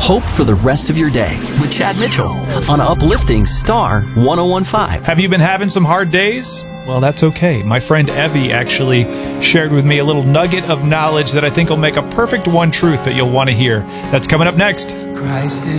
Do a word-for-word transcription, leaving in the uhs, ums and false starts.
Hope for the rest of your day with Chad Mitchell on Uplifting Star one oh one point five. Have you been having some hard days? Well, that's okay. My friend Evie actually shared with me a little nugget of knowledge that I think will make a perfect one truth that you'll want to hear. That's coming up next. Christ is